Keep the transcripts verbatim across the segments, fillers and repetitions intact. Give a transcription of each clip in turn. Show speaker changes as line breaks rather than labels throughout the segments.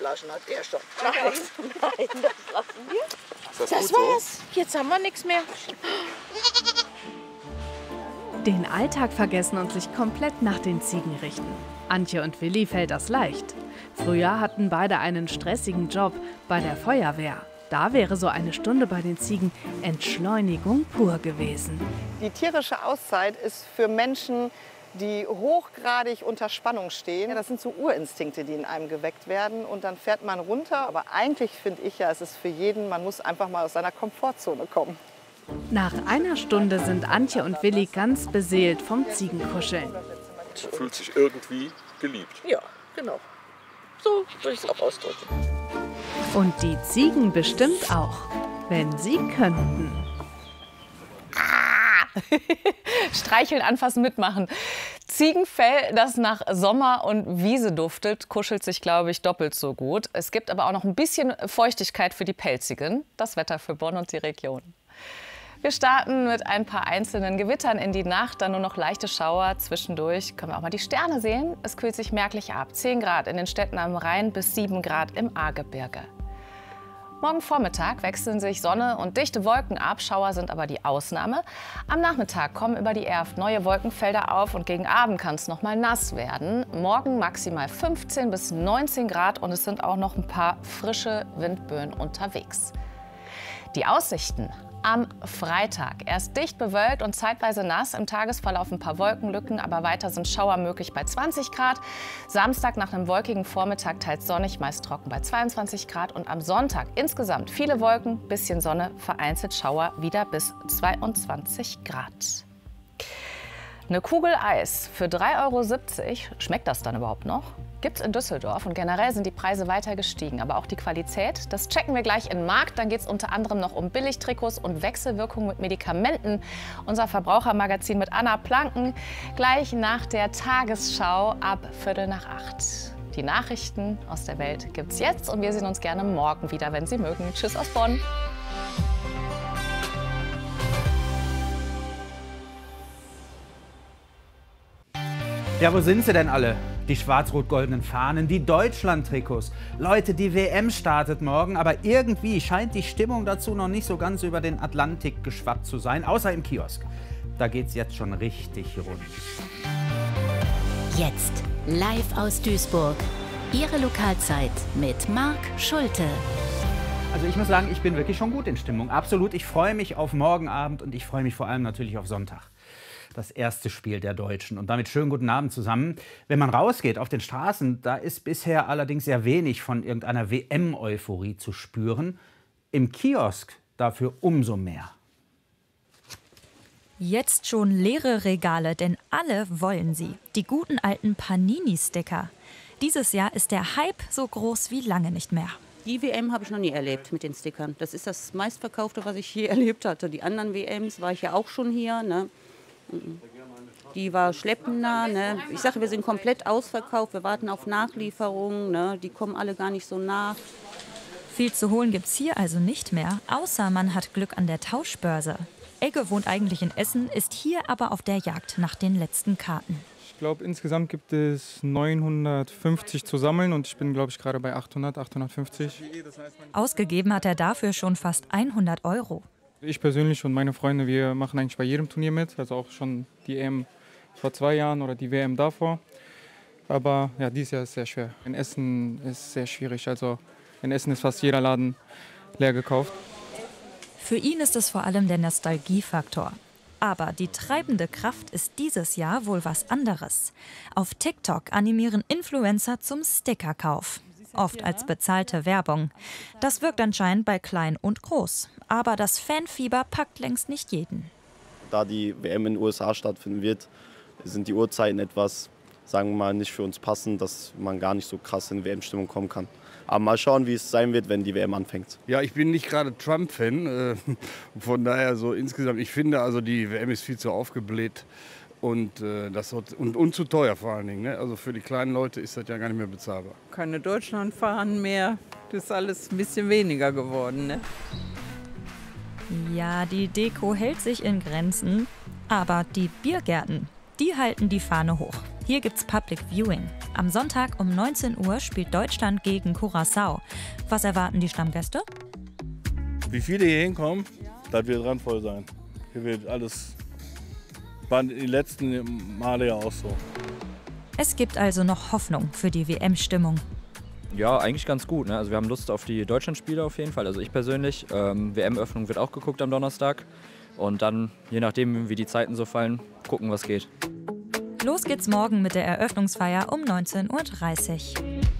lassen hat er schon. Nein, nein, das lassen wir.
Das,
das war's. Jetzt haben wir nichts mehr.
Den Alltag vergessen und sich komplett nach den Ziegen richten. Antje und Willi fällt das leicht. Früher hatten beide einen stressigen Job bei der Feuerwehr. Da wäre so eine Stunde bei den Ziegen Entschleunigung pur gewesen.
Die tierische Auszeit ist für Menschen, die hochgradig unter Spannung stehen. Das sind so Urinstinkte, die in einem geweckt werden. Und dann fährt man runter. Aber eigentlich finde ich ja, es ist für jeden, man muss einfach mal aus seiner Komfortzone kommen.
Nach einer Stunde sind Antje und Willi ganz beseelt vom Ziegenkuscheln.
Fühlt sich irgendwie geliebt.
Ja, genau. So würde ich es auch ausdrücken.
Und die Ziegen bestimmt auch, wenn sie könnten.
Streicheln, anfassen, mitmachen. Ziegenfell, das nach Sommer und Wiese duftet, kuschelt sich, glaube ich, doppelt so gut. Es gibt aber auch noch ein bisschen Feuchtigkeit für die Pelzigen. Das Wetter für Bonn und die Region. Wir starten mit ein paar einzelnen Gewittern in die Nacht, dann nur noch leichte Schauer. Zwischendurch können wir auch mal die Sterne sehen. Es kühlt sich merklich ab. zehn Grad in den Städten am Rhein bis sieben Grad im Ahrgebirge. Morgen Vormittag wechseln sich Sonne und dichte Wolken ab. Schauer sind aber die Ausnahme. Am Nachmittag kommen über die Erft neue Wolkenfelder auf und gegen Abend kann es noch mal nass werden. Morgen maximal fünfzehn bis neunzehn Grad und es sind auch noch ein paar frische Windböen unterwegs. Die Aussichten am Freitag. Erst dicht bewölkt und zeitweise nass. Im Tagesverlauf ein paar Wolkenlücken, aber weiter sind Schauer möglich bei zwanzig Grad. Samstag nach einem wolkigen Vormittag teils sonnig, meist trocken bei zweiundzwanzig Grad. Und am Sonntag insgesamt viele Wolken, bisschen Sonne, vereinzelt Schauer wieder bis zweiundzwanzig Grad. Eine Kugel Eis für drei Euro siebzig. Schmeckt das dann überhaupt noch? Gibt's in Düsseldorf und generell sind die Preise weiter gestiegen. Aber auch die Qualität, das checken wir gleich im Markt. Dann geht es unter anderem noch um Billigtrikots und Wechselwirkung mit Medikamenten. Unser Verbrauchermagazin mit Anna Planken gleich nach der Tagesschau ab Viertel nach acht. Die Nachrichten aus der Welt gibt's jetzt und wir sehen uns gerne morgen wieder, wenn Sie mögen. Tschüss aus Bonn.
Ja, wo sind sie denn alle? Die schwarz-rot-goldenen Fahnen, die Deutschland-Trikots. Leute, die W M startet morgen, aber irgendwie scheint die Stimmung dazu noch nicht so ganz über den Atlantik geschwappt zu sein, außer im Kiosk. Da geht's jetzt schon richtig rund.
Jetzt live aus Duisburg. Ihre Lokalzeit mit Marc Schulte.
Also ich muss sagen, ich bin wirklich schon gut in Stimmung. Absolut, ich freue mich auf morgen Abend und ich freue mich vor allem natürlich auf Sonntag. Das erste Spiel der Deutschen. Und damit schönen guten Abend zusammen. Wenn man rausgeht auf den Straßen, da ist bisher allerdings sehr wenig von irgendeiner W M-Euphorie zu spüren. Im Kiosk dafür umso mehr.
Jetzt schon leere Regale, denn alle wollen sie. Die guten alten Panini-Sticker. Dieses Jahr ist der Hype so groß wie lange nicht mehr.
Die W M habe ich noch nie erlebt mit den Stickern. Das ist das meistverkaufte, was ich je erlebt hatte. Die anderen W Ms war ich ja auch schon hier, ne? Die war schleppender. Ne? Ich sage, wir sind komplett ausverkauft. Wir warten auf Nachlieferungen. Ne? Die kommen alle gar nicht so nach.
Viel zu holen gibt's hier also nicht mehr, außer man hat Glück an der Tauschbörse. Egge wohnt eigentlich in Essen, ist hier aber auf der Jagd nach den letzten Karten.
Ich glaube, insgesamt gibt es neunhundertfünfzig zu sammeln und ich bin, glaube ich, gerade bei achthundert, achthundertfünfzig.
Ausgegeben hat er dafür schon fast hundert Euro.
Ich persönlich und meine Freunde, wir machen eigentlich bei jedem Turnier mit, also auch schon die E M vor zwei Jahren oder die W M davor. Aber ja, dieses Jahr ist sehr schwer. In Essen ist es sehr schwierig, also in Essen ist fast jeder Laden leer gekauft.
Für ihn ist es vor allem der Nostalgiefaktor. Aber die treibende Kraft ist dieses Jahr wohl was anderes. Auf TikTok animieren Influencer zum Stickerkauf. Oft als bezahlte Werbung. Das wirkt anscheinend bei klein und groß. Aber das Fanfieber packt längst nicht jeden.
Da die W M in den U S A stattfinden wird, sind die Uhrzeiten etwas, sagen wir mal, nicht für uns passend, dass man gar nicht so krass in W M-Stimmung kommen kann. Aber mal schauen, wie es sein wird, wenn die W M anfängt.
Ja, ich bin nicht gerade Trump-Fan. Äh, von daher so insgesamt, ich finde, also die W M ist viel zu aufgebläht. Und, äh, das und, und zu teuer vor allen Dingen. Ne? Also für die kleinen Leute ist das ja gar nicht mehr bezahlbar.
Keine Deutschlandfahnen mehr, das ist alles ein bisschen weniger geworden. Ne?
Ja, die Deko hält sich in Grenzen, aber die Biergärten, die halten die Fahne hoch. Hier gibt's Public Viewing. Am Sonntag um neunzehn Uhr spielt Deutschland gegen Curaçao. Was erwarten die Stammgäste?
Wie viele hier hinkommen, das wird randvoll sein. Hier wird alles, war die letzten Male ja auch so.
Es gibt also noch Hoffnung für die W M-Stimmung.
Ja, eigentlich ganz gut. Ne? Also wir haben Lust auf die Deutschlandspiele auf jeden Fall. Also ich persönlich. Ähm, W M-Öffnung wird auch geguckt am Donnerstag. Und dann, je nachdem, wie die Zeiten so fallen, gucken, was geht.
Los geht's morgen mit der Eröffnungsfeier um neunzehn Uhr dreißig.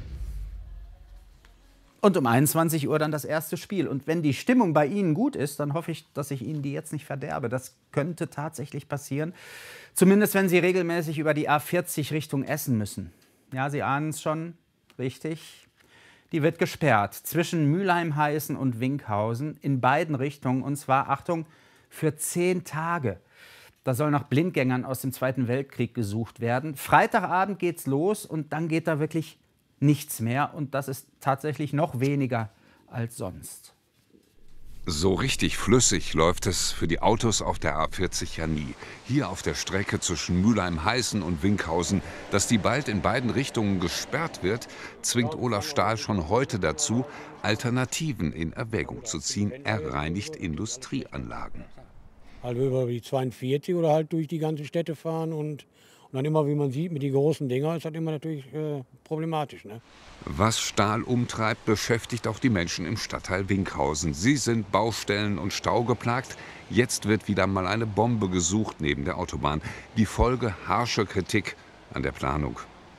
Und um einundzwanzig Uhr dann das erste Spiel. Und wenn die Stimmung bei Ihnen gut ist, dann hoffe ich, dass ich Ihnen die jetzt nicht verderbe. Das könnte tatsächlich passieren. Zumindest, wenn Sie regelmäßig über die A vierzig Richtung Essen müssen. Ja, Sie ahnen es schon, richtig. Die wird gesperrt zwischen Mülheim-Heißen und Winkhausen in beiden Richtungen. Und zwar, Achtung, für zehn Tage. Da soll nach Blindgängern aus dem Zweiten Weltkrieg gesucht werden. Freitagabend geht's los und dann geht da wirklich nichts mehr. Und das ist tatsächlich noch weniger als sonst.
So richtig flüssig läuft es für die Autos auf der A vierzig ja nie. Hier auf der Strecke zwischen Mülheim-Heißen und Winkhausen, dass die bald in beiden Richtungen gesperrt wird, zwingt Olaf Stahl schon heute dazu, Alternativen in Erwägung zu ziehen. Er reinigt Industrieanlagen.
Halt über die zweiundvierzig oder halt durch die ganze Städte fahren und, und dann immer, wie man sieht, mit den großen Dinger ist das immer natürlich äh, problematisch. Ne?
Was Stahl umtreibt, beschäftigt auch die Menschen im Stadtteil Winkhausen. Sie sind Baustellen und Stau geplagt. Jetzt wird wieder mal eine Bombe gesucht neben der Autobahn. Die Folge harsche Kritik an der Planung.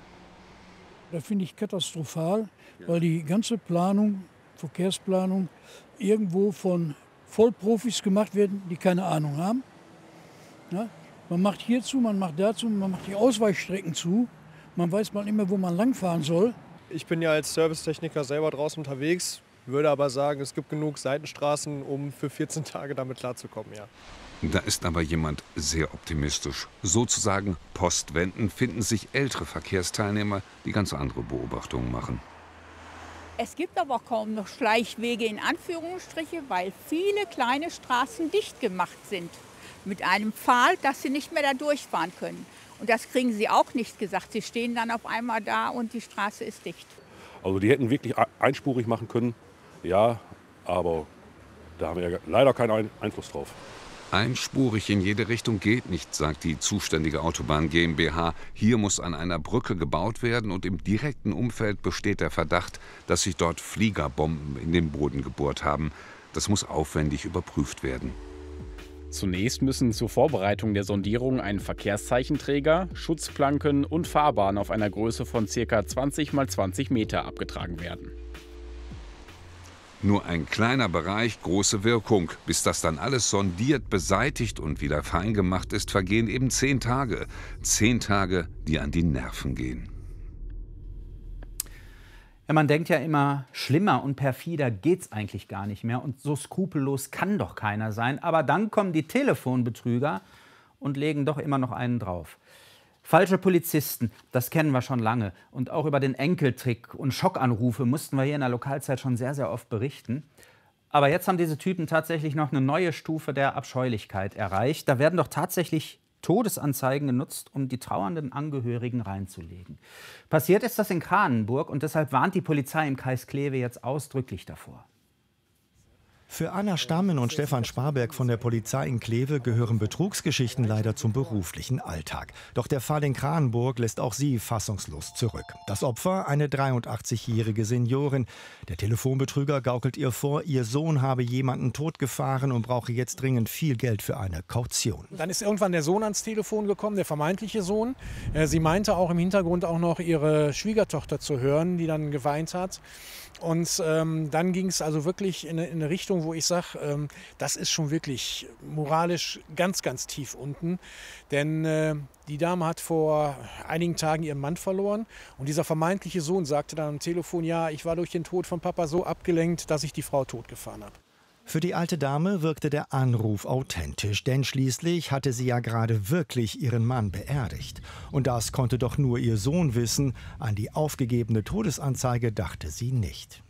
Das finde ich katastrophal, weil die ganze Planung, Verkehrsplanung, irgendwo von Vollprofis gemacht werden, die keine Ahnung haben. Ja? Man macht hier zu, man macht dazu, man macht die Ausweichstrecken zu. Man weiß mal nicht mehr, wo man langfahren soll.
Ich bin ja als Servicetechniker selber draußen unterwegs, würde aber sagen, es gibt genug Seitenstraßen, um für vierzehn Tage damit klarzukommen. Ja.
Da ist aber jemand sehr optimistisch. Sozusagen postwendend finden sich ältere Verkehrsteilnehmer, die ganz andere Beobachtungen machen.
Es gibt aber kaum noch Schleichwege in Anführungsstriche, weil viele kleine Straßen dicht gemacht sind. Mit einem Pfahl, dass sie nicht mehr da durchfahren können. Und das kriegen sie auch nicht gesagt. Sie stehen dann auf einmal da und die Straße ist dicht.
Also die hätten wirklich einspurig machen können, ja, aber da haben wir ja leider keinen Einfluss drauf.
Einspurig in jede Richtung geht nicht, sagt die zuständige Autobahn GmbH. Hier muss an einer Brücke gebaut werden und im direkten Umfeld besteht der Verdacht, dass sich dort Fliegerbomben in den Boden gebohrt haben. Das muss aufwendig überprüft werden.
Zunächst müssen zur Vorbereitung der Sondierung ein Verkehrszeichenträger, Schutzplanken und Fahrbahn auf einer Größe von ca. zwanzig mal zwanzig Meter abgetragen werden.
Nur ein kleiner Bereich, große Wirkung. Bis das dann alles sondiert, beseitigt und wieder fein gemacht ist, vergehen eben zehn Tage. Zehn Tage, die an die Nerven gehen.
Ja, man denkt ja immer, schlimmer und perfider geht's eigentlich gar nicht mehr. Und so skrupellos kann doch keiner sein. Aber dann kommen die Telefonbetrüger und legen doch immer noch einen drauf. Falsche Polizisten, das kennen wir schon lange. Und auch über den Enkeltrick und Schockanrufe mussten wir hier in der Lokalzeit schon sehr, sehr oft berichten. Aber jetzt haben diese Typen tatsächlich noch eine neue Stufe der Abscheulichkeit erreicht. Da werden doch tatsächlich Todesanzeigen genutzt, um die trauernden Angehörigen reinzulegen. Passiert ist das in Kranenburg und deshalb warnt die Polizei im Kreis Kleve jetzt ausdrücklich davor.
Für Anna Stammen und Stefan Sparberg von der Polizei in Kleve gehören Betrugsgeschichten leider zum beruflichen Alltag. Doch der Fall in Kranenburg lässt auch sie fassungslos zurück. Das Opfer, eine dreiundachtzigjährige Seniorin. Der Telefonbetrüger gaukelt ihr vor, ihr Sohn habe jemanden totgefahren und brauche jetzt dringend viel Geld für eine Kaution.
Dann ist irgendwann der Sohn ans Telefon gekommen, der vermeintliche Sohn. Sie meinte auch im Hintergrund auch noch ihre Schwiegertochter zu hören, die dann geweint hat. Und ähm, dann ging es also wirklich in eine, in eine Richtung, wo ich sage, ähm, das ist schon wirklich moralisch ganz, ganz tief unten. Denn äh, die Dame hat vor einigen Tagen ihren Mann verloren. Und dieser vermeintliche Sohn sagte dann am Telefon, ja, ich war durch den Tod von Papa so abgelenkt, dass ich die Frau totgefahren habe.
Für die alte Dame wirkte der Anruf authentisch, denn schließlich hatte sie ja gerade wirklich ihren Mann beerdigt. Und das konnte doch nur ihr Sohn wissen. An die aufgegebene Todesanzeige dachte sie nicht.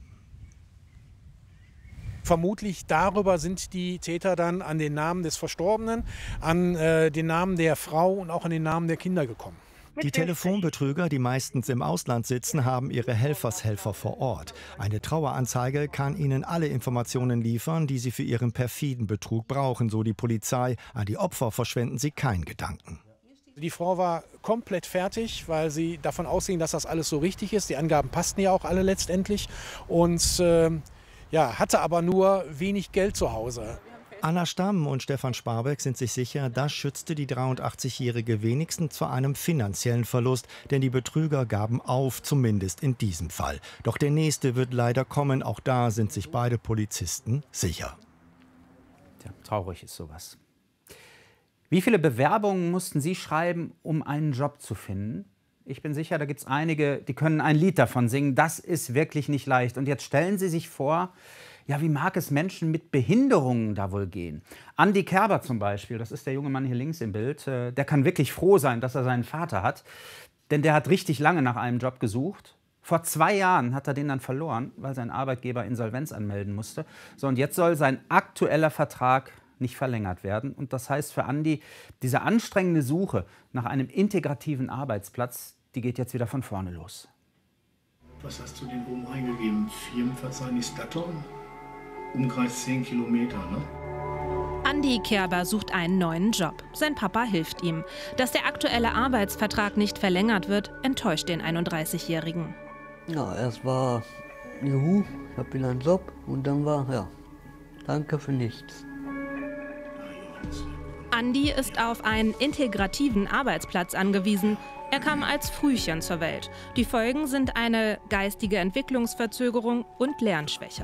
Vermutlich darüber sind die Täter dann an den Namen des Verstorbenen, an äh, den Namen der Frau und auch an den Namen der Kinder gekommen.
Die Telefonbetrüger, die meistens im Ausland sitzen, haben ihre Helfershelfer vor Ort. Eine Traueranzeige kann ihnen alle Informationen liefern, die sie für ihren perfiden Betrug brauchen, so die Polizei. An die Opfer verschwenden sie keinen Gedanken.
Die Frau war komplett fertig, weil sie davon ausging, dass das alles so richtig ist. Die Angaben passten ja auch alle letztendlich und äh, ja, hatte aber nur wenig Geld zu Hause.
Anna Stamm und Stefan Sparbeck sind sich sicher, das schützte die dreiundachtzigjährige wenigstens vor einem finanziellen Verlust, denn die Betrüger gaben auf, zumindest in diesem Fall. Doch der nächste wird leider kommen, auch da sind sich beide Polizisten sicher.
Ja, traurig ist sowas. Wie viele Bewerbungen mussten Sie schreiben, um einen Job zu finden? Ich bin sicher, da gibt es einige, die können ein Lied davon singen. Das ist wirklich nicht leicht. Und jetzt stellen Sie sich vor, ja, wie mag es Menschen mit Behinderungen da wohl gehen? Andi Kerber zum Beispiel, das ist der junge Mann hier links im Bild, der kann wirklich froh sein, dass er seinen Vater hat. Denn der hat richtig lange nach einem Job gesucht. Vor zwei Jahren hat er den dann verloren, weil sein Arbeitgeber Insolvenz anmelden musste. So, und jetzt soll sein aktueller Vertrag nicht verlängert werden. Und das heißt für Andi, diese anstrengende Suche nach einem integrativen Arbeitsplatz, die geht jetzt wieder von vorne los.
Was hast du denn oben eingegeben? Firmenverzeichnis Datteln? Umkreis zehn Kilometer, ne?
Andi Kerber sucht einen neuen Job. Sein Papa hilft ihm. Dass der aktuelle Arbeitsvertrag nicht verlängert wird, enttäuscht den einunddreißigjährigen.
Ja, erst war juhu, ich hab wieder einen Job und dann war, ja, danke für nichts.
Andi ist auf einen integrativen Arbeitsplatz angewiesen. Er kam als Frühchen zur Welt. Die Folgen sind eine geistige Entwicklungsverzögerung und Lernschwäche.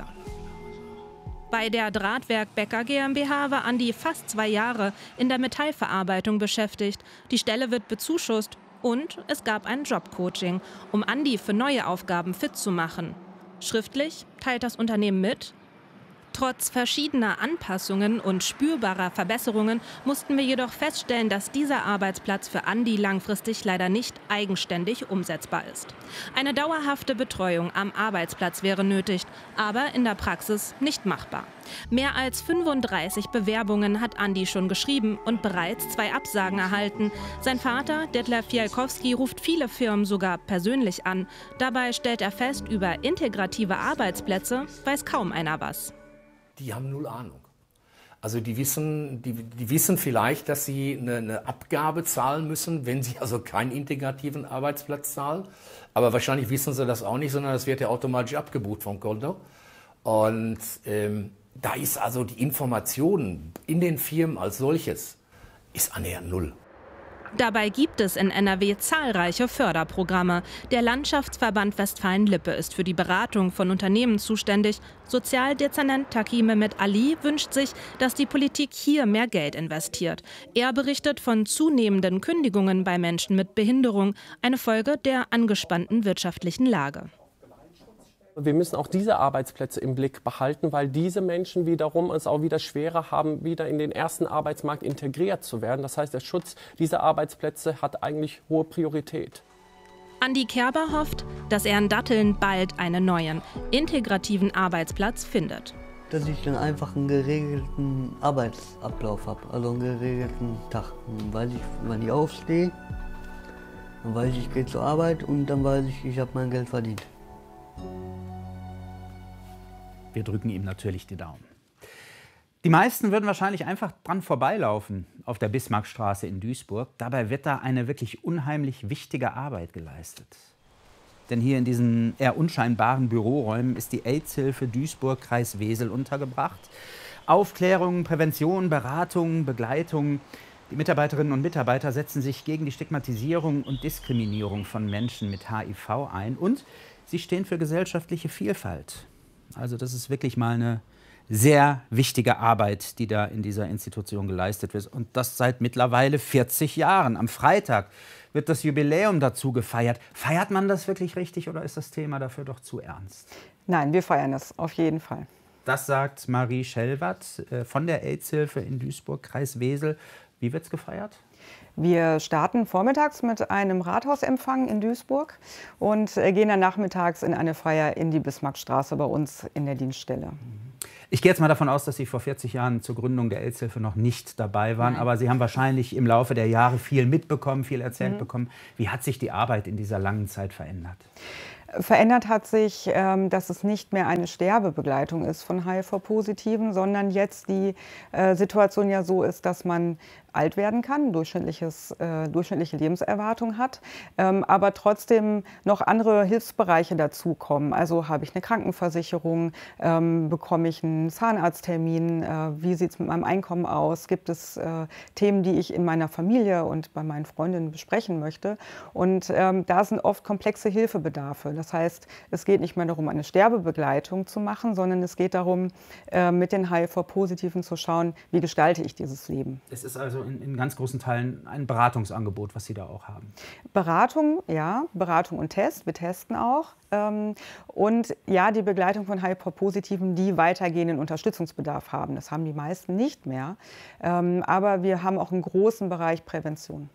Bei der Drahtwerk Becker GmbH war Andi fast zwei Jahre in der Metallverarbeitung beschäftigt. Die Stelle wird bezuschusst und es gab ein Jobcoaching, um Andi für neue Aufgaben fit zu machen. Schriftlich teilt das Unternehmen mit: Trotz verschiedener Anpassungen und spürbarer Verbesserungen mussten wir jedoch feststellen, dass dieser Arbeitsplatz für Andi langfristig leider nicht eigenständig umsetzbar ist. Eine dauerhafte Betreuung am Arbeitsplatz wäre nötig, aber in der Praxis nicht machbar. Mehr als fünfunddreißig Bewerbungen hat Andi schon geschrieben und bereits zwei Absagen erhalten. Sein Vater, Detlef Fialkowski, ruft viele Firmen sogar persönlich an. Dabei stellt er fest, über integrative Arbeitsplätze weiß kaum einer was.
Die haben null Ahnung. Also die wissen, die, die wissen vielleicht, dass sie eine, eine Abgabe zahlen müssen, wenn sie also keinen integrativen Arbeitsplatz zahlen. Aber wahrscheinlich wissen sie das auch nicht, sondern das wird ja automatisch abgebucht vom Konto. Und ähm, da ist also die Information in den Firmen als solches ist annähernd null.
Dabei gibt es in N R W zahlreiche Förderprogramme. Der Landschaftsverband Westfalen-Lippe ist für die Beratung von Unternehmen zuständig. Sozialdezernent Taki Mehmet Ali wünscht sich, dass die Politik hier mehr Geld investiert. Er berichtet von zunehmenden Kündigungen bei Menschen mit Behinderung, eine Folge der angespannten wirtschaftlichen Lage.
Wir müssen auch diese Arbeitsplätze im Blick behalten, weil diese Menschen wiederum es auch wieder schwerer haben, wieder in den ersten Arbeitsmarkt integriert zu werden. Das heißt, der Schutz dieser Arbeitsplätze hat eigentlich hohe Priorität.
Andi Kerber hofft, dass er in Datteln bald einen neuen, integrativen Arbeitsplatz findet.
Dass ich dann einfach einen geregelten Arbeitsablauf habe, also einen geregelten Tag. Dann weiß ich, wann ich aufstehe, dann weiß ich, ich gehe zur Arbeit und dann weiß ich, ich habe mein Geld verdient.
Wir drücken ihm natürlich die Daumen. Die meisten würden wahrscheinlich einfach dran vorbeilaufen auf der Bismarckstraße in Duisburg. Dabei wird da eine wirklich unheimlich wichtige Arbeit geleistet. Denn hier in diesen eher unscheinbaren Büroräumen ist die AIDS-Hilfe Duisburg-Kreis Wesel untergebracht. Aufklärung, Prävention, Beratung, Begleitung. Die Mitarbeiterinnen und Mitarbeiter setzen sich gegen die Stigmatisierung und Diskriminierung von Menschen mit H I V ein. Und sie stehen für gesellschaftliche Vielfalt. Also das ist wirklich mal eine sehr wichtige Arbeit, die da in dieser Institution geleistet wird. Und das seit mittlerweile vierzig Jahren. Am Freitag wird das Jubiläum dazu gefeiert. Feiert man das wirklich richtig oder ist das Thema dafür doch zu ernst?
Nein, wir feiern es auf jeden Fall.
Das sagt Marie Schellwatt von der AIDS-Hilfe in Duisburg, Kreis Wesel. Wie wird es gefeiert?
Wir starten vormittags mit einem Rathausempfang in Duisburg und gehen dann nachmittags in eine Feier in die Bismarckstraße bei uns in der Dienststelle.
Ich gehe jetzt mal davon aus, dass Sie vor vierzig Jahren zur Gründung der AIDS-Hilfe noch nicht dabei waren.
Nein.
Aber Sie haben wahrscheinlich im Laufe der Jahre viel mitbekommen, viel erzählt
Mhm.
bekommen. Wie hat sich die Arbeit in dieser langen Zeit verändert?
Verändert hat sich, ähm, dass es nicht mehr eine Sterbebegleitung ist von H I V-Positiven, sondern jetzt die äh, Situation ja so ist, dass man alt werden kann, durchschnittliches, äh, durchschnittliche Lebenserwartung hat, ähm, aber trotzdem noch andere Hilfsbereiche dazukommen. Also habe ich eine Krankenversicherung, ähm, bekomme ich einen Zahnarzttermin, äh, wie sieht es mit meinem Einkommen aus, gibt es äh, Themen, die ich in meiner Familie und bei meinen Freundinnen besprechen möchte. Und ähm, da sind oft komplexe Hilfebedarfe. Das heißt, es geht nicht mehr darum, eine Sterbebegleitung zu machen, sondern es geht darum, äh, mit den H I V-Positiven zu schauen, wie gestalte ich dieses Leben.
Es ist also in, in ganz großen Teilen ein Beratungsangebot, was Sie da auch haben.
Beratung, ja, Beratung und Test, wir testen auch. Ähm, und ja, die Begleitung von H I V-Positiven, die weitergehenden Unterstützungsbedarf haben. Das haben die meisten nicht mehr. Ähm, aber wir haben auch einen großen Bereich Prävention.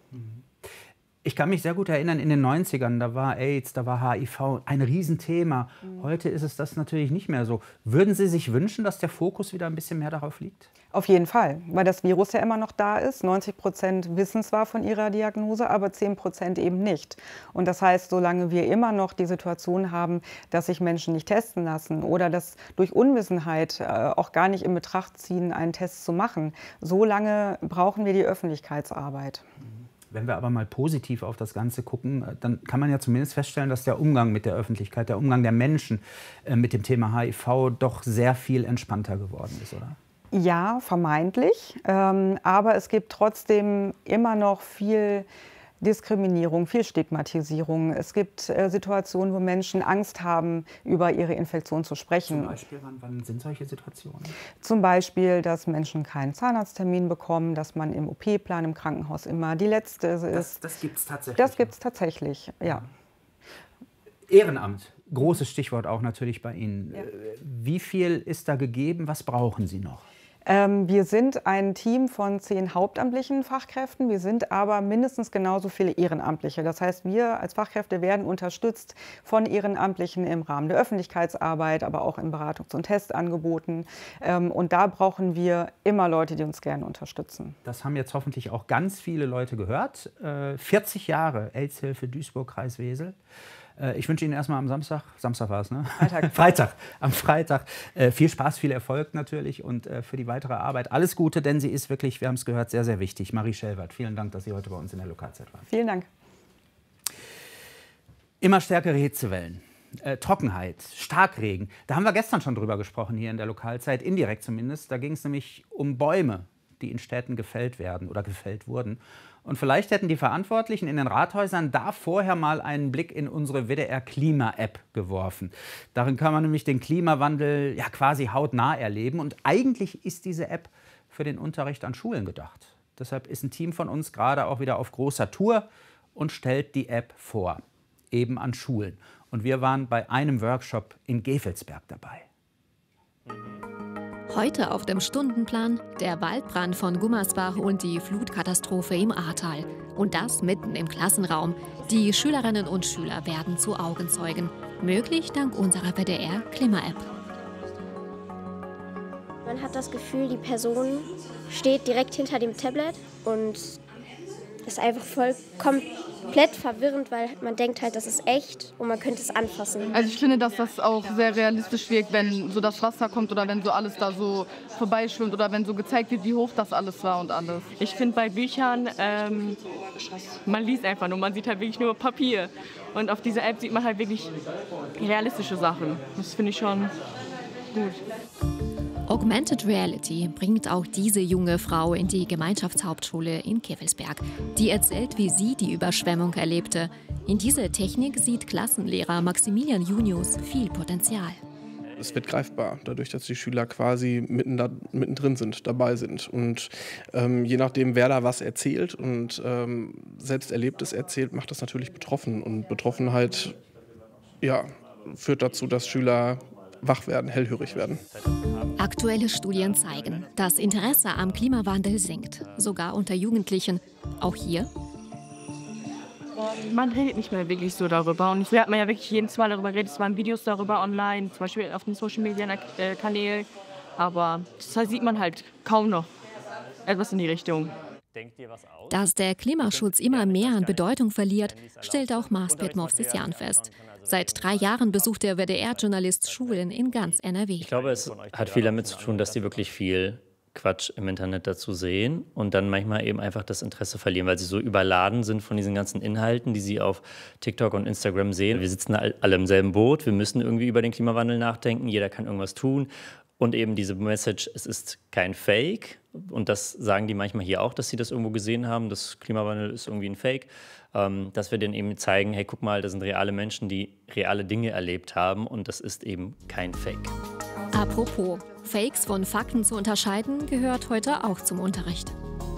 Ich kann mich sehr gut erinnern, in den neunzigern, da war AIDS, da war H I V ein Riesenthema.
Mhm.
Heute ist es das natürlich nicht mehr so. Würden Sie sich wünschen, dass der Fokus wieder ein bisschen mehr darauf liegt?
Auf jeden Fall, weil das Virus ja immer noch da ist. neunzig Prozent wissen zwar von ihrer Diagnose, aber zehn Prozent eben nicht. Und das heißt, solange wir immer noch die Situation haben, dass sich Menschen nicht testen lassen oder dass durch Unwissenheit äh, auch gar nicht in Betracht ziehen, einen Test zu machen, so lange brauchen wir die Öffentlichkeitsarbeit.
Wenn wir aber mal positiv auf das Ganze gucken, dann kann man ja zumindest feststellen, dass der Umgang mit der Öffentlichkeit, der Umgang der Menschen äh, mit dem Thema H I V doch sehr viel entspannter geworden ist, oder?
Ja, vermeintlich. Ähm, aber es gibt trotzdem immer noch viel Diskriminierung, viel Stigmatisierung. Es gibt äh, Situationen, wo Menschen Angst haben, über ihre Infektion zu sprechen.
Zum Beispiel, wann, wann sind solche Situationen?
Zum Beispiel, dass Menschen keinen Zahnarzttermin bekommen, dass man im O P-Plan im Krankenhaus immer die Letzte ist.
Das, das gibt es tatsächlich.
Das gibt es tatsächlich, ja.
Ehrenamt, großes Stichwort auch natürlich bei Ihnen.
Ja.
Wie viel ist da gegeben? Was brauchen Sie noch?
Ähm, wir sind ein Team von zehn hauptamtlichen Fachkräften. Wir sind aber mindestens genauso viele Ehrenamtliche. Das heißt, wir als Fachkräfte werden unterstützt von Ehrenamtlichen im Rahmen der Öffentlichkeitsarbeit, aber auch in Beratungs- und Testangeboten. Ähm, und da brauchen wir immer Leute, die uns gerne unterstützen.
Das haben jetzt hoffentlich auch ganz viele Leute gehört. Äh, vierzig Jahre AIDS-Hilfe Duisburg-Kreis Wesel. Ich wünsche Ihnen erstmal am Samstag, Samstag war es, ne?
Freitag.
Freitag, am Freitag äh, viel Spaß, viel Erfolg natürlich und äh, für die weitere Arbeit alles Gute, denn sie ist wirklich, wir haben es gehört, sehr, sehr wichtig. Marie Schellwert, vielen Dank, dass Sie heute bei uns in der Lokalzeit waren.
Vielen Dank.
Immer stärkere Hitzewellen, äh, Trockenheit, Starkregen. Da haben wir gestern schon drüber gesprochen hier in der Lokalzeit, indirekt zumindest. Da ging es nämlich um Bäume, die in Städten gefällt werden oder gefällt wurden. Und vielleicht hätten die Verantwortlichen in den Rathäusern da vorher mal einen Blick in unsere W D R-Klima-App geworfen. Darin kann man nämlich den Klimawandel ja quasi hautnah erleben. Und eigentlich ist diese App für den Unterricht an Schulen gedacht. Deshalb ist ein Team von uns gerade auch wieder auf großer Tour und stellt die App vor, eben an Schulen. Und wir waren bei einem Workshop in Gevelsberg dabei.
Heute auf dem Stundenplan der Waldbrand von Gummersbach und die Flutkatastrophe im Ahrtal. Und das mitten im Klassenraum. Die Schülerinnen und Schüler werden zu Augenzeugen. Möglich dank unserer W D R-Klima-App.
Man hat das Gefühl, die Person steht direkt hinter dem Tablet und ist einfach voll komplett verwirrend, weil man denkt halt, das ist echt und man könnte es anfassen.
Also ich finde, dass das auch sehr realistisch wirkt, wenn so das Wasser kommt oder wenn so alles da so vorbeischwimmt oder wenn so gezeigt wird, wie hoch das alles war und alles.
Ich finde bei Büchern, ähm, man liest einfach nur, man sieht halt wirklich nur Papier. Und auf dieser App sieht man halt wirklich realistische Sachen. Das finde ich schon gut.
Augmented Reality bringt auch diese junge Frau in die Gemeinschaftshauptschule in Gevelsberg. Die erzählt, wie sie die Überschwemmung erlebte. In dieser Technik sieht Klassenlehrer Maximilian Junius viel Potenzial.
Es wird greifbar, dadurch, dass die Schüler quasi mitten da, mittendrin sind, dabei sind. Und ähm, je nachdem, wer da was erzählt und ähm, selbst Erlebtes erzählt, macht das natürlich betroffen. Und Betroffenheit ja, führt dazu, dass Schüler wach werden, hellhörig werden.
Aktuelle Studien zeigen, das Interesse am Klimawandel sinkt, sogar unter Jugendlichen. Auch hier?
Man redet nicht mehr wirklich so darüber. Und früher hat man ja wirklich jedes Mal darüber geredet. Es waren Videos darüber online, zum Beispiel auf den Social-Media-Kanälen. Aber das sieht man halt kaum noch. Etwas in die Richtung.
Dass der Klimaschutz immer mehr an Bedeutung verliert, stellt auch Marsbet Movsisyan fest. Seit drei Jahren besucht der W D R-Journalist Schulen in ganz N R W.
Ich glaube, es hat viel damit zu tun, dass die wirklich viel Quatsch im Internet dazu sehen und dann manchmal eben einfach das Interesse verlieren, weil sie so überladen sind von diesen ganzen Inhalten, die sie auf TikTok und Instagram sehen. Wir sitzen alle im selben Boot, wir müssen irgendwie über den Klimawandel nachdenken, jeder kann irgendwas tun. Und eben diese Message, es ist kein Fake. Und das sagen die manchmal hier auch, dass sie das irgendwo gesehen haben. Das Klimawandel ist irgendwie ein Fake. Ähm, dass wir denen eben zeigen, hey, guck mal, das sind reale Menschen, die reale Dinge erlebt haben. Und das ist eben kein Fake.
Apropos, Fakes von Fakten zu unterscheiden, gehört heute auch zum Unterricht.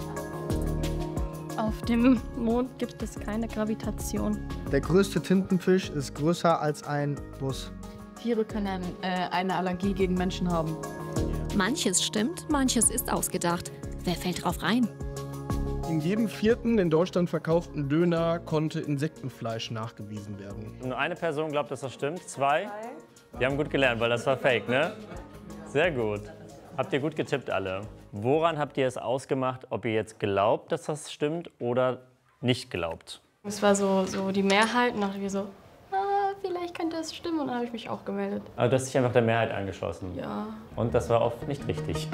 Auf dem Mond gibt es keine Gravitation.
Der größte Tintenfisch ist größer als ein Bus.
Tiere können äh, eine Allergie gegen Menschen haben.
Manches stimmt, manches ist ausgedacht. Wer fällt drauf rein?
In jedem vierten in Deutschland verkauften Döner konnte Insektenfleisch nachgewiesen werden.
Nur eine Person glaubt, dass das stimmt. Zwei? Die haben gut gelernt, weil das war Fake, ne? Sehr gut. Habt ihr gut getippt alle. Woran habt ihr es ausgemacht, ob ihr jetzt glaubt, dass das stimmt oder nicht glaubt?
Es war so, so die Mehrheit und dachte wir so, ah, vielleicht könnte es stimmen. Und dann habe ich mich auch gemeldet.
Aber du hast dich einfach der Mehrheit angeschlossen.
Ja.
Und das war oft nicht richtig.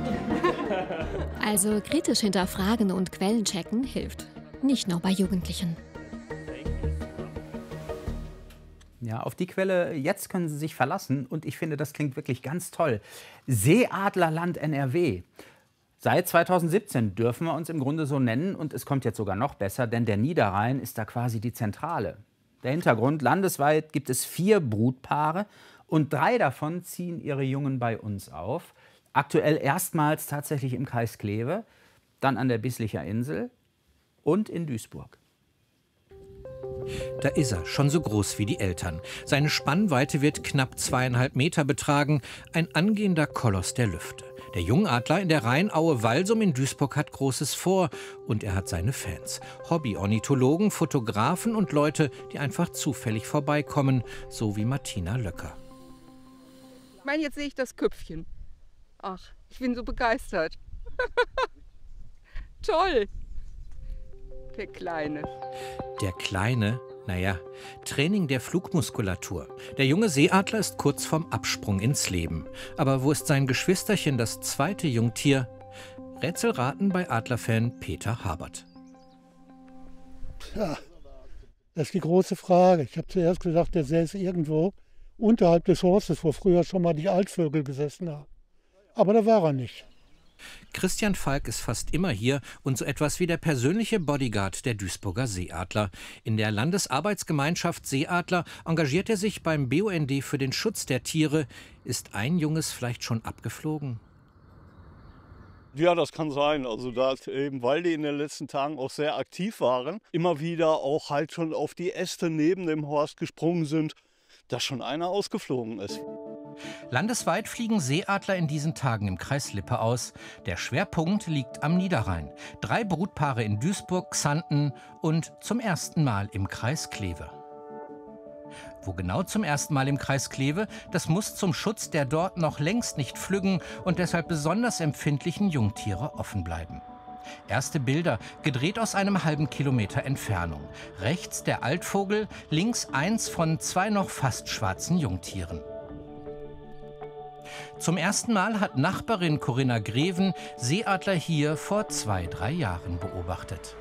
Also kritisch hinterfragen und Quellen checken hilft. Nicht nur bei Jugendlichen.
Ja, auf die Quelle, jetzt können Sie sich verlassen. Und ich finde, das klingt wirklich ganz toll. Seeadlerland N R W. Seit zweitausendsiebzehn dürfen wir uns im Grunde so nennen. Und es kommt jetzt sogar noch besser, denn der Niederrhein ist da quasi die Zentrale. Der Hintergrund, landesweit gibt es vier Brutpaare. Und drei davon ziehen ihre Jungen bei uns auf. Aktuell erstmals tatsächlich im Kreis Kleve, dann an der Bislicher Insel und in Duisburg.
Da ist er, schon so groß wie die Eltern. Seine Spannweite wird knapp zweieinhalb Meter betragen, ein angehender Koloss der Lüfte. Der Jungadler in der Rheinaue Walsum in Duisburg hat Großes vor und er hat seine Fans. Hobby-Ornithologen, Fotografen und Leute, die einfach zufällig vorbeikommen, so wie Martina Löcker.
Ich meine, jetzt sehe ich das Köpfchen. Ach, ich bin so begeistert. Toll. Der Kleine.
Der Kleine? Naja, Training der Flugmuskulatur. Der junge Seeadler ist kurz vorm Absprung ins Leben. Aber wo ist sein Geschwisterchen, das zweite Jungtier? Rätselraten bei Adlerfan Peter Habert.
Ja, das ist die große Frage. Ich habe zuerst gedacht, der säße irgendwo unterhalb des Horstes, wo früher schon mal die Altvögel gesessen haben. Aber da war er nicht.
Christian Falk ist fast immer hier und so etwas wie der persönliche Bodyguard der Duisburger Seeadler. In der Landesarbeitsgemeinschaft Seeadler engagiert er sich beim B U N D für den Schutz der Tiere. Ist ein Junges vielleicht schon abgeflogen?
Ja, das kann sein. Also da eben, weil die in den letzten Tagen auch sehr aktiv waren, immer wieder auch halt schon auf die Äste neben dem Horst gesprungen sind, dass schon einer ausgeflogen ist.
Landesweit fliegen Seeadler in diesen Tagen im Kreis Lippe aus. Der Schwerpunkt liegt am Niederrhein. Drei Brutpaare in Duisburg, Xanten und zum ersten Mal im Kreis Kleve. Wo genau zum ersten Mal im Kreis Kleve, das muss zum Schutz der dort noch längst nicht flüggen und deshalb besonders empfindlichen Jungtiere offen bleiben. Erste Bilder, gedreht aus einem halben Kilometer Entfernung. Rechts der Altvogel, links eins von zwei noch fast schwarzen Jungtieren. Zum ersten Mal hat Nachbarin Corinna Greven Seeadler hier vor zwei, drei Jahren beobachtet.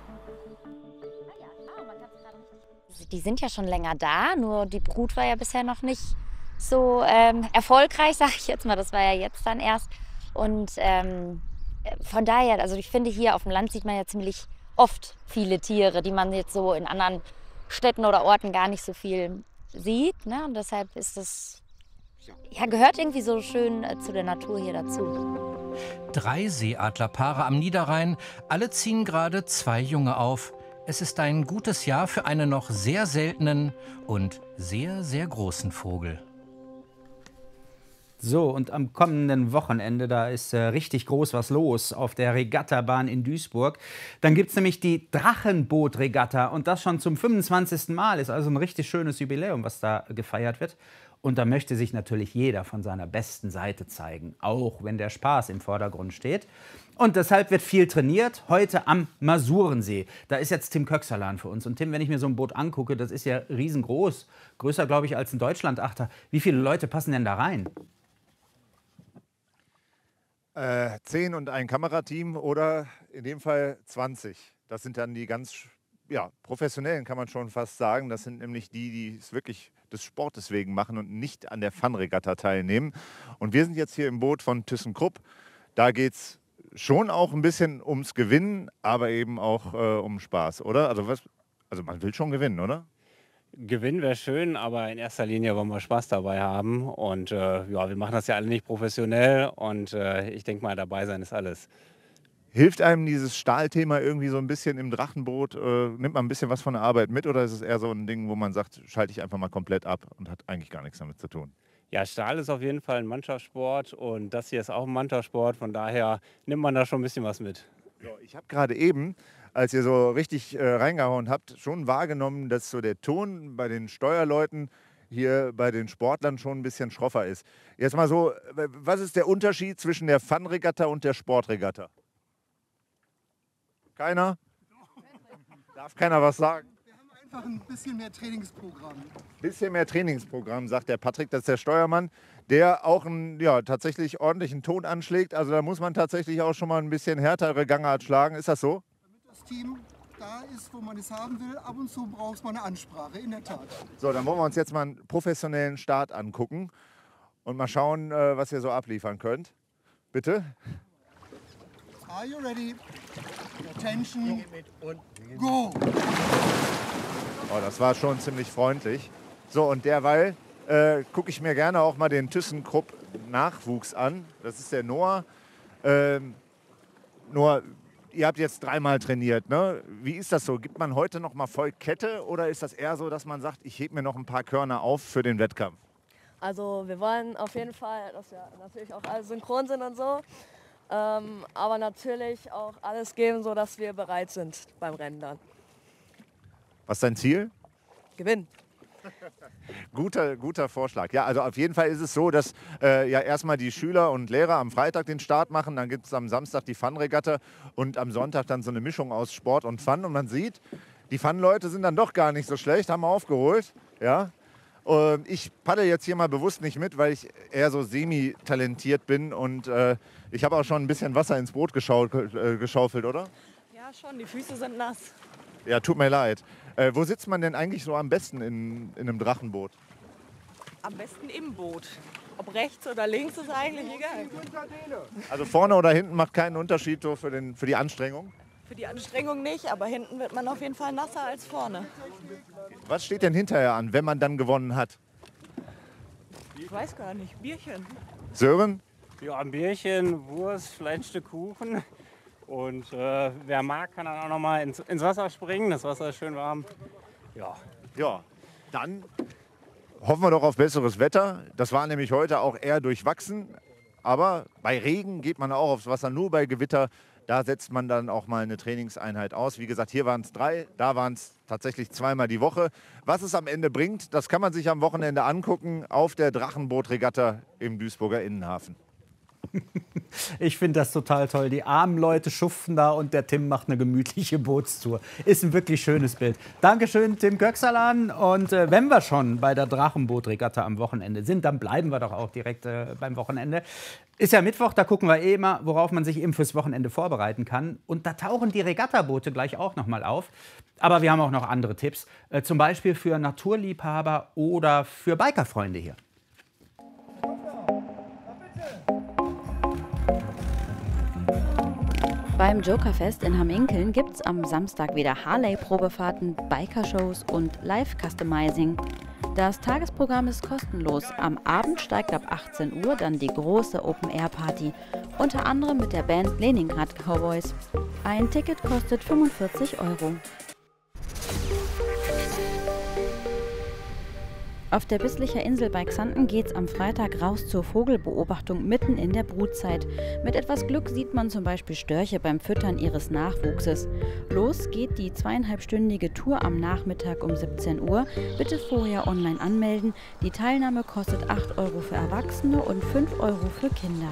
Die sind ja schon länger da, nur die Brut war ja bisher noch nicht so ähm, erfolgreich, sage ich jetzt mal. Das war ja jetzt dann erst. Und ähm, von daher, also ich finde, hier auf dem Land sieht man ja ziemlich oft viele Tiere, die man jetzt so in anderen Städten oder Orten gar nicht so viel sieht. Ne? Und deshalb ist das... Ja, gehört irgendwie so schön äh, zu der Natur hier dazu.
Drei Seeadlerpaare am Niederrhein, alle ziehen gerade zwei Junge auf. Es ist ein gutes Jahr für einen noch sehr seltenen und sehr, sehr großen Vogel.
So, und am kommenden Wochenende, da ist äh, richtig groß was los auf der Regattabahn in Duisburg. Dann gibt es nämlich die Drachenboot-Regatta und das schon zum fünfundzwanzigsten Mal. Ist also ein richtig schönes Jubiläum, was da gefeiert wird. Und da möchte sich natürlich jeder von seiner besten Seite zeigen, auch wenn der Spaß im Vordergrund steht. Und deshalb wird viel trainiert, heute am Masurensee. Da ist jetzt Tim Köxerlan für uns. Und Tim, wenn ich mir so ein Boot angucke, das ist ja riesengroß. Größer, glaube ich, als ein Deutschlandachter. Wie viele Leute passen denn da rein?
Äh, zehn und ein Kamerateam oder in dem Fall zwanzig. Das sind dann die ganz ja, professionellen, kann man schon fast sagen. Das sind nämlich die, die es wirklich des Sportes wegen machen und nicht an der Fun-Regatta teilnehmen. Und wir sind jetzt hier im Boot von ThyssenKrupp. Da geht es schon auch ein bisschen ums Gewinnen, aber eben auch äh, um Spaß, oder? Also, was, also man will schon gewinnen, oder?
Gewinnen wäre schön, aber in erster Linie wollen wir Spaß dabei haben. Und äh, ja, wir machen das ja alle nicht professionell und äh, ich denke mal, dabei sein ist alles.
Hilft einem dieses Stahlthema irgendwie so ein bisschen im Drachenboot? Äh, nimmt man ein bisschen was von der Arbeit mit oder ist es eher so ein Ding, wo man sagt, schalte ich einfach mal komplett ab und hat eigentlich gar nichts damit zu tun?
Ja, Stahl ist auf jeden Fall ein Mannschaftssport und das hier ist auch ein Mannschaftssport. Von daher nimmt man da schon ein bisschen was mit.
So, ich habe gerade eben, als ihr so richtig äh, reingehauen habt, schon wahrgenommen, dass so der Ton bei den Steuerleuten hier bei den Sportlern schon ein bisschen schroffer ist. Jetzt mal so, was ist der Unterschied zwischen der Fun-Regatta und der Sportregatta? Keiner? Darf keiner was sagen?
Wir haben einfach ein bisschen mehr Trainingsprogramm.
Bisschen mehr Trainingsprogramm, sagt der Patrick, das ist der Steuermann, der auch einen ja, tatsächlich ordentlichen Ton anschlägt. Also da muss man tatsächlich auch schon mal ein bisschen härtere Gangart schlagen. Ist das so?
Damit das Team da ist, wo man es haben will, ab und zu braucht man eine Ansprache, in der Tat.
So, dann wollen wir uns jetzt mal einen professionellen Start angucken und mal schauen, was ihr so abliefern könnt. Bitte?
Are you ready? Attention. Go!
Oh, das war schon ziemlich freundlich. So, und derweil äh, gucke ich mir gerne auch mal den ThyssenKrupp Nachwuchs an. Das ist der Noah. Ähm, Noah, ihr habt jetzt dreimal trainiert, ne? Wie ist das so? Gibt man heute noch mal voll Kette oder ist das eher so, dass man sagt, ich hebe mir noch ein paar Körner auf für den Wettkampf?
Also wir wollen auf jeden Fall, dass wir natürlich auch alle synchron sind und so. Ähm, aber natürlich auch alles geben, sodass wir bereit sind beim Rennen dann.
Was ist dein Ziel?
Gewinnen.
guter, guter Vorschlag. Ja, also auf jeden Fall ist es so, dass äh, ja erstmal die Schüler und Lehrer am Freitag den Start machen, dann gibt es am Samstag die Fun-Regatta und am Sonntag dann so eine Mischung aus Sport und Fun. Und man sieht, die Fun-Leute sind dann doch gar nicht so schlecht, haben aufgeholt. Ja. Und ich paddel jetzt hier mal bewusst nicht mit, weil ich eher so semi-talentiert bin und äh, ich habe auch schon ein bisschen Wasser ins Boot geschaukelt, äh, geschaufelt, oder?
Ja, schon. Die Füße sind nass.
Ja, tut mir leid. Äh, wo sitzt man denn eigentlich so am besten in, in einem Drachenboot?
Am besten im Boot. Ob rechts oder links ist eigentlich egal.
Also vorne oder hinten macht keinen Unterschied so für, den, für die Anstrengung?
Für die Anstrengung nicht, aber hinten wird man auf jeden Fall nasser als vorne.
Was steht denn hinterher an, wenn man dann gewonnen hat?
Ich weiß gar nicht. Bierchen.
Sören?
Ja, ein Bierchen, Wurst, vielleicht ein Stück Kuchen. Und äh, wer mag, kann dann auch noch mal ins, ins Wasser springen. Das Wasser ist schön warm. Ja.
Ja, dann hoffen wir doch auf besseres Wetter. Das war nämlich heute auch eher durchwachsen. Aber bei Regen geht man auch aufs Wasser, nur bei Gewitter. Da setzt man dann auch mal eine Trainingseinheit aus. Wie gesagt, hier waren es drei, da waren es tatsächlich zweimal die Woche. Was es am Ende bringt, das kann man sich am Wochenende angucken auf der Drachenboot-Regatta im Duisburger Innenhafen.
Ich finde das total toll. Die armen Leute schuften da und der Tim macht eine gemütliche Bootstour. Ist ein wirklich schönes Bild. Dankeschön, Tim Köxerlan. Und äh, wenn wir schon bei der Drachenboot-Regatta am Wochenende sind, dann bleiben wir doch auch direkt äh, beim Wochenende. Ist ja Mittwoch, da gucken wir eh immer, worauf man sich eben fürs Wochenende vorbereiten kann. Und da tauchen die Regattaboote gleich auch noch mal auf. Aber wir haben auch noch andere Tipps, äh, zum Beispiel für Naturliebhaber oder für Bikerfreunde hier.
Beim Jokerfest in Hamminkeln gibt's am Samstag wieder Harley-Probefahrten, Biker-Shows und Live-Customizing. Das Tagesprogramm ist kostenlos. Am Abend steigt ab achtzehn Uhr dann die große Open-Air-Party, unter anderem mit der Band Leningrad Cowboys. Ein Ticket kostet fünfundvierzig Euro. Auf der Bisslicher Insel bei Xanten geht's am Freitag raus zur Vogelbeobachtung mitten in der Brutzeit. Mit etwas Glück sieht man zum Beispiel Störche beim Füttern ihres Nachwuchses. Los geht die zweieinhalbstündige Tour am Nachmittag um siebzehn Uhr. Bitte vorher online anmelden. Die Teilnahme kostet acht Euro für Erwachsene und fünf Euro für Kinder.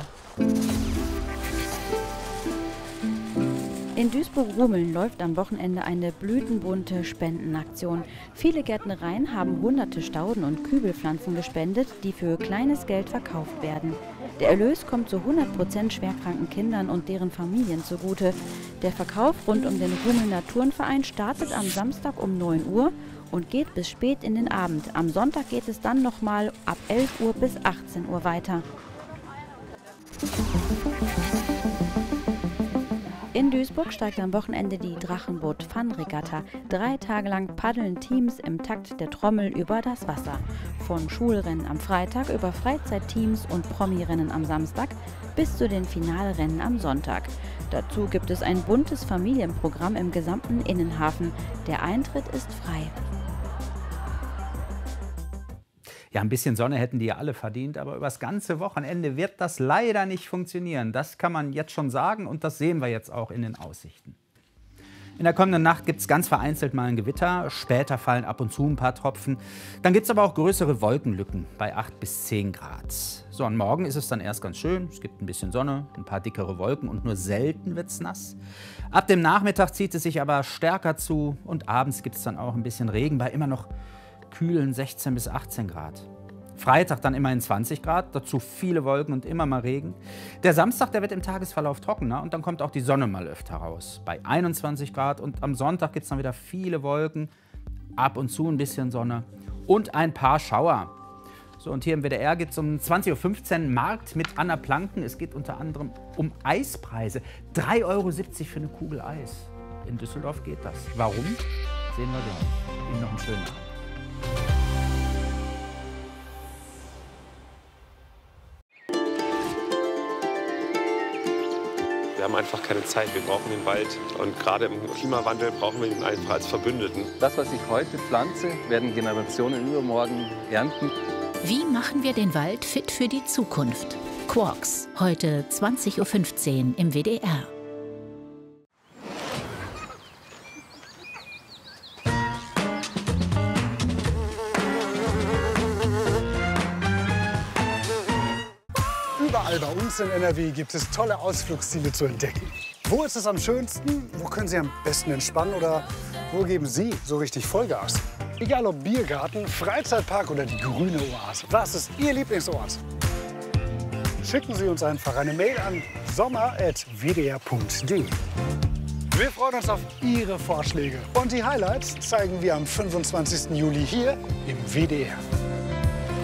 In Duisburg-Rumeln läuft am Wochenende eine blütenbunte Spendenaktion. Viele Gärtnereien haben hunderte Stauden und Kübelpflanzen gespendet, die für kleines Geld verkauft werden. Der Erlös kommt zu hundert Prozent schwerkranken Kindern und deren Familien zugute. Der Verkauf rund um den Rumelner Turnverein startet am Samstag um neun Uhr und geht bis spät in den Abend. Am Sonntag geht es dann nochmal ab elf Uhr bis achtzehn Uhr weiter. In Duisburg steigt am Wochenende die Drachenboot-Fun-Regatta. Drei Tage lang paddeln Teams im Takt der Trommel über das Wasser. Von Schulrennen am Freitag über Freizeitteams und Promi-Rennen am Samstag bis zu den Finalrennen am Sonntag. Dazu gibt es ein buntes Familienprogramm im gesamten Innenhafen. Der Eintritt ist frei.
Ja, ein bisschen Sonne hätten die ja alle verdient, aber über das ganze Wochenende wird das leider nicht funktionieren. Das kann man jetzt schon sagen und das sehen wir jetzt auch in den Aussichten. In der kommenden Nacht gibt es ganz vereinzelt mal ein Gewitter, später fallen ab und zu ein paar Tropfen. Dann gibt es aber auch größere Wolkenlücken bei acht bis zehn Grad. So, und morgen ist es dann erst ganz schön, es gibt ein bisschen Sonne, ein paar dickere Wolken und nur selten wird es nass. Ab dem Nachmittag zieht es sich aber stärker zu und abends gibt es dann auch ein bisschen Regen bei immer noch kühlen sechzehn bis achtzehn Grad. Freitag dann immerhin zwanzig Grad, dazu viele Wolken und immer mal Regen. Der Samstag, der wird im Tagesverlauf trockener und dann kommt auch die Sonne mal öfter raus. Bei einundzwanzig Grad und am Sonntag gibt es dann wieder viele Wolken, ab und zu ein bisschen Sonne und ein paar Schauer. So, und hier im W D R geht es um zwanzig Uhr fünfzehn Markt mit Anna Planken. Es geht unter anderem um Eispreise. drei Euro siebzig für eine Kugel Eis. In Düsseldorf geht das. Warum? Sehen wir gleich. Ihnen noch einen schönen Abend.
Wir haben einfach keine Zeit, wir brauchen den Wald. Und gerade im Klimawandel brauchen wir ihn einfach als Verbündeten.
Das, was ich heute pflanze, werden Generationen übermorgen ernten.
Wie machen wir den Wald fit für die Zukunft? Quarks, heute zwanzig Uhr fünfzehn im W D R.
Überall bei uns in N R W gibt es tolle Ausflugsziele zu entdecken. Wo ist es am schönsten? Wo können Sie am besten entspannen? Oder wo geben Sie so richtig Vollgas? Egal ob Biergarten, Freizeitpark oder die grüne Oase. Was ist Ihr Lieblingsort? Schicken Sie uns einfach eine Mail an sommer at w d r punkt d e. Wir freuen uns auf Ihre Vorschläge. Und die Highlights zeigen wir am fünfundzwanzigsten Juli hier im W D R.